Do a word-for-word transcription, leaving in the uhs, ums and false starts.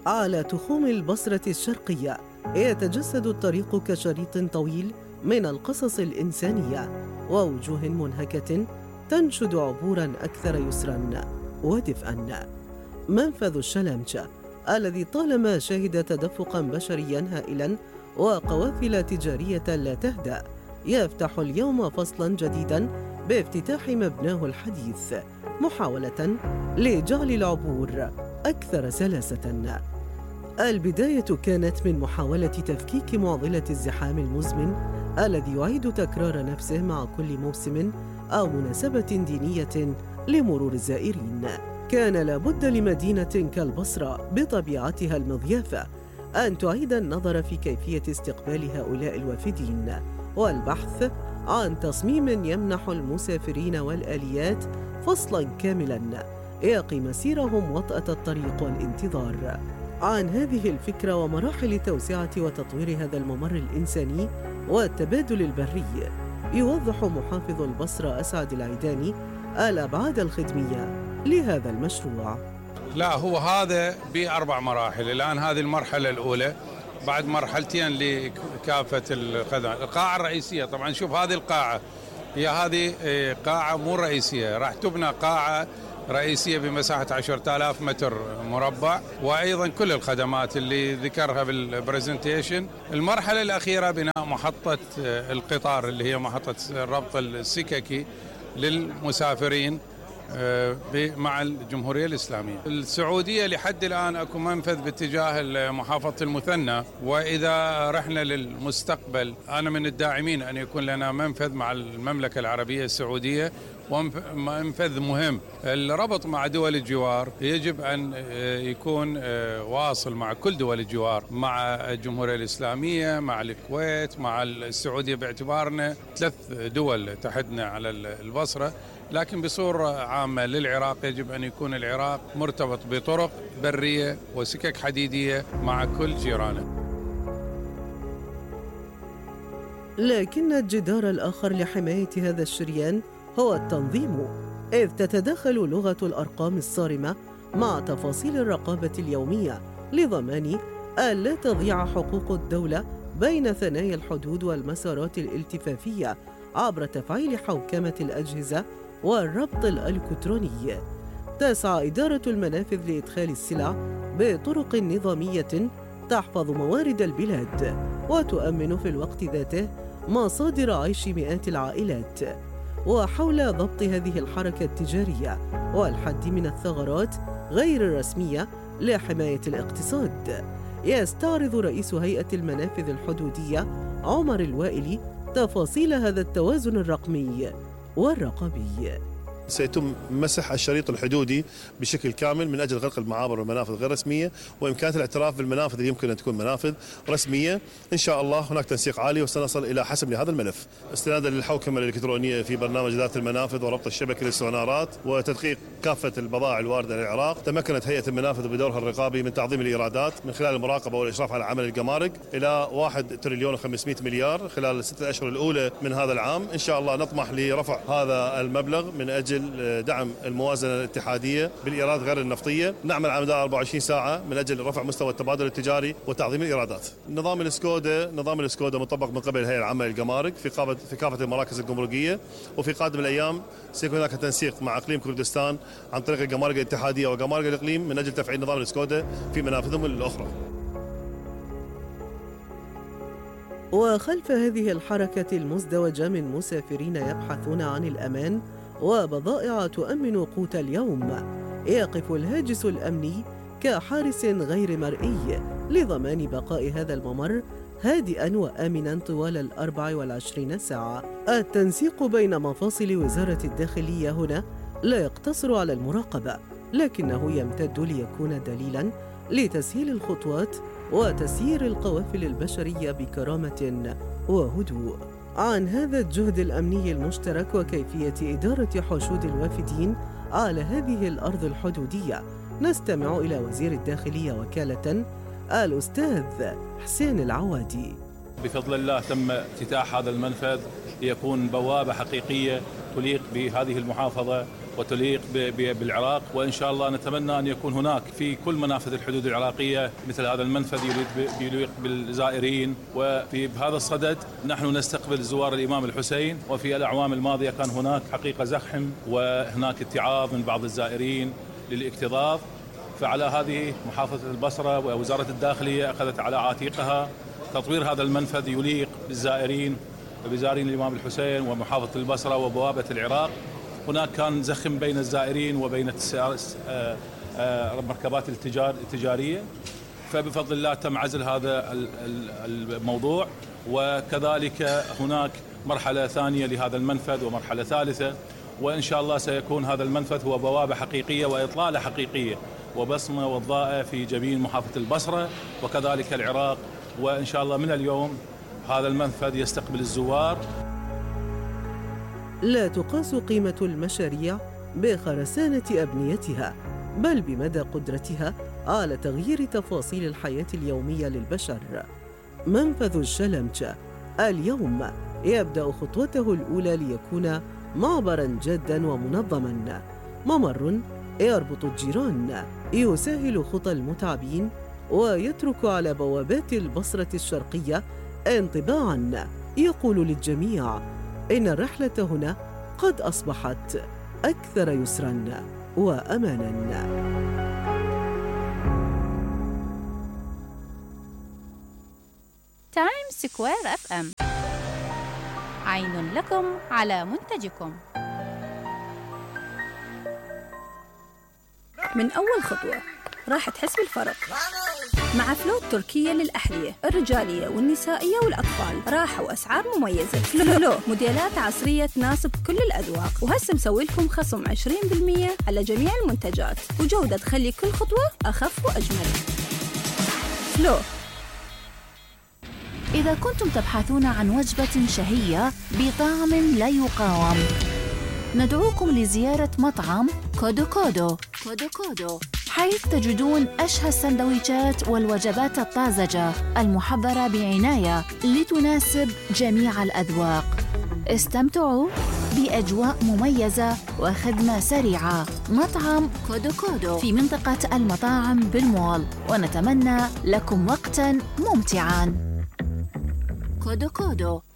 على تخوم البصرة الشرقية يتجسد الطريق كشريط طويل من القصص الإنسانية ووجوه منهكة تنشد عبوراً أكثر يسراً ودفئاً. منفذ الشلامشة الذي طالما شهد تدفقاً بشرياً هائلاً وقوافل تجارية لا تهدأ، يفتح اليوم فصلاً جديداً بافتتاح مبناه الحديث، محاولة لجعل العبور أكثر سلاسة. البداية كانت من محاولة تفكيك معضلة الزحام المزمن الذي يعيد تكرار نفسه مع كل موسم أو مناسبة دينية لمرور الزائرين. كان لابد لمدينة كالبصرة بطبيعتها المضيافة أن تعيد النظر في كيفية استقبال هؤلاء الوافدين، والبحث عن تصميم يمنح المسافرين والآليات فصلاً كاملاً يقي مسيرهم وطأة الطريق والانتظار. عن هذه الفكرة ومراحل توسعة وتطوير هذا الممر الإنساني والتبادل البري يوضح محافظ البصرة أسعد العيداني الأبعاد الخدمية لهذا المشروع. لا، هو هذا بأربع مراحل. الآن هذه المرحلة الأولى، بعد مرحلتين لكافة الخدمات. القاعة الرئيسية طبعا، شوف هذه القاعة هي هذه قاعة مو رئيسية، راح تبنى قاعة رئيسية بمساحة عشرة آلاف متر مربع، وأيضا كل الخدمات اللي ذكرها بالبرزنتيشن. المرحلة الأخيرة بناء محطة القطار اللي هي محطة الربط السككي للمسافرين مع الجمهورية الإسلامية. السعودية لحد الآن أكو منفذ باتجاه محافظة المثنى، وإذا رحنا للمستقبل أنا من الداعمين أن يكون لنا منفذ مع المملكة العربية السعودية، ومنفذ مهم. الربط مع دول الجوار يجب أن يكون واصل مع كل دول الجوار، مع الجمهورية الإسلامية، مع الكويت، مع السعودية، باعتبارنا ثلاث دول تحدنا على البصرة. لكن بصورة عامة للعراق يجب أن يكون العراق مرتبط بطرق برية وسكك حديدية مع كل جيرانه. لكن الجدار الآخر لحماية هذا الشريان هو التنظيم، إذ تتداخل لغة الأرقام الصارمة مع تفاصيل الرقابة اليومية لضمان ألا تضيع حقوق الدولة بين ثنايا الحدود والمسارات الالتفافية عبر تفعيل حوكمة الأجهزة والربط الإلكتروني. تسعى إدارة المنافذ لإدخال السلع بطرق نظامية تحفظ موارد البلاد وتؤمن في الوقت ذاته مصادر عيش مئات العائلات. وحول ضبط هذه الحركة التجارية والحد من الثغرات غير الرسمية لحماية الاقتصاد، يستعرض رئيس هيئة المنافذ الحدودية عمر الوائلي تفاصيل هذا التوازن الرقمي والرقابي. سيتم مسح الشريط الحدودي بشكل كامل من أجل غلق المعابر والمنافذ غير رسمية، وإمكانية الاعتراف بالمنافذ اللي يمكن أن تكون منافذ رسمية. إن شاء الله هناك تنسيق عالي وسنصل إلى حسم لهذا الملف، استنادا للحوكمة الإلكترونية في برنامج ذات المنافذ وربط الشبكة للسونارات وتدقيق كافة البضائع الواردة للعراق. تمكنت هيئة المنافذ بدورها الرقابي من تعظيم الإيرادات من خلال المراقبة والإشراف على عمل الجمارك إلى واحد تريليون وخمسمائة مليار خلال الستة أشهر الأولى من هذا العام. إن شاء الله نطمح لرفع هذا المبلغ من أجل دعم الموازنة الاتحادية بالإيرادات غير النفطية. نعمل على مدار أربعة وعشرين ساعة من أجل رفع مستوى التبادل التجاري وتعظيم الإيرادات. نظام السكودا نظام السكودا مطبق من قبل الهيئة العامة للجمارك في قافة في كافة المراكز الجمركية، وفي قادم الأيام سيكون هناك تنسيق مع إقليم كردستان عن طريق الجمارك الاتحادية وجمارك الإقليم من أجل تفعيل نظام السكودا في منافذهم الأخرى. وخلف هذه الحركة المزدوجة من مسافرين يبحثون عن الأمان وبضائع تؤمن قوت اليوم، يقف الهاجس الأمني كحارس غير مرئي لضمان بقاء هذا الممر هادئاً وآمناً طوال الأربع والعشرين ساعة. التنسيق بين مفاصل وزارة الداخلية هنا لا يقتصر على المراقبة، لكنه يمتد ليكون دليلاً لتسهيل الخطوات وتسيير القوافل البشرية بكرامة وهدوء. عن هذا الجهد الأمني المشترك وكيفية إدارة حشود الوافدين على هذه الأرض الحدودية نستمع إلى وزير الداخلية وكالة الأستاذ حسين العوادي. بفضل الله تم افتتاح هذا المنفذ ليكون بوابة حقيقية تليق بهذه المحافظة وتليق بالعراق، وإن شاء الله نتمنى أن يكون هناك في كل منافذ الحدود العراقية مثل هذا المنفذ يليق بالزائرين. وفي بهذا الصدد نحن نستقبل زوار الإمام الحسين، وفي الأعوام الماضية كان هناك حقيقة زخم وهناك اتعاظ من بعض الزائرين للاكتظاظ، فعلى هذه محافظة البصرة ووزارة الداخلية أخذت على عاتقها تطوير هذا المنفذ يليق بالزائرين وبزائرين الإمام الحسين ومحافظة البصرة وبوابة العراق. هناك كان زخم بين الزائرين وبين المركبات التجارية، فبفضل الله تم عزل هذا الموضوع، وكذلك هناك مرحلة ثانية لهذا المنفذ ومرحلة ثالثة، وإن شاء الله سيكون هذا المنفذ هو بوابة حقيقية وإطلالة حقيقية وبصمة وضاءة في جبين محافظة البصرة وكذلك العراق. وإن شاء الله من اليوم هذا المنفذ يستقبل الزوار. لا تقاس قيمة المشاريع بخرسانة أبنيتها، بل بمدى قدرتها على تغيير تفاصيل الحياة اليومية للبشر. منفذ الشلمجة اليوم يبدأ خطوته الأولى ليكون معبراً جاداً ومنظماً، ممر يربط الجيران، يسهل خطى المتعبين، ويترك على بوابات البصرة الشرقية انطباعاً يقول للجميع إن الرحلة هنا قد أصبحت أكثر يسراً وأماناً. تايم سكوير اف ام، عين لكم على منتجكم. من أول خطوة راح تحس بالفرق مع فلو التركية للأحذية الرجالية والنسائية والأطفال. راحة وأسعار مميزة. فلو موديلات عصرية تناسب كل الأذواق، وهسه مسوي لكم خصم عشرين بالمئة على جميع المنتجات، وجودة تخلي كل خطوة أخف وأجمل. فلو. إذا كنتم تبحثون عن وجبة شهية بطعم لا يقاوم، ندعوكم لزيارة مطعم كودو كودو كودو كودو، حيث تجدون أشهى السندويشات والوجبات الطازجة المحضرة بعناية لتناسب جميع الأذواق. استمتعوا بأجواء مميزة وخدمة سريعة. مطعم كودو كودو في منطقة المطاعم بالمول، ونتمنى لكم وقتاً ممتعاً. كودو كودو.